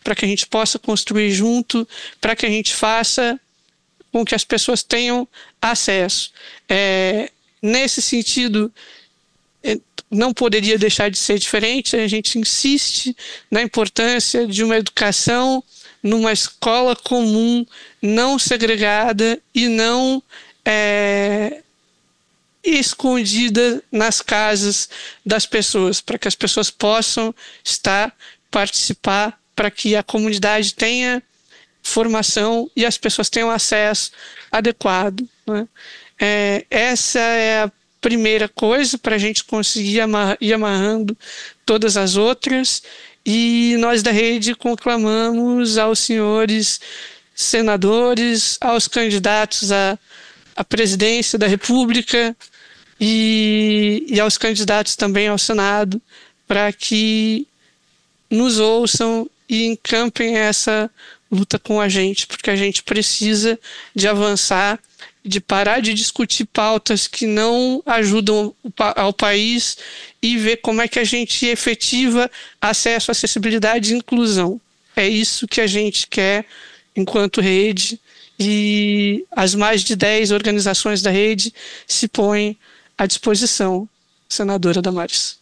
para que a gente possa construir junto, para que a gente faça com que as pessoas tenham acesso. Nesse sentido, não poderia deixar de ser diferente. A gente insiste na importância de uma educação numa escola comum, não segregada e não escondida nas casas das pessoas, para que as pessoas possam participar, para que a comunidade tenha formação e as pessoas tenham acesso adequado, né? Essa é a primeira coisa para a gente conseguir ir amarrando todas as outras, e nós da rede conclamamos aos senhores senadores, aos candidatos à presidência da República e aos candidatos também ao Senado, para que nos ouçam e encampem essa luta com a gente, porque a gente precisa de avançar, de parar de discutir pautas que não ajudam ao país e ver como é que a gente efetiva acesso, acessibilidade e inclusão. É isso que a gente quer enquanto rede, e as mais de 10 organizações da rede se põem à disposição. Senadora Damares.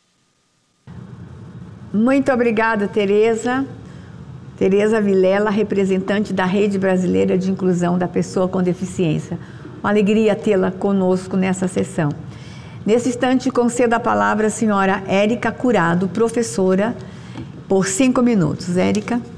Muito obrigada, Tereza. Tereza Vilela, representante da Rede Brasileira de Inclusão da Pessoa com Deficiência. Uma alegria tê-la conosco nessa sessão. Nesse instante, concedo a palavra à senhora Érica Curado, professora, por 5 minutos. Érica.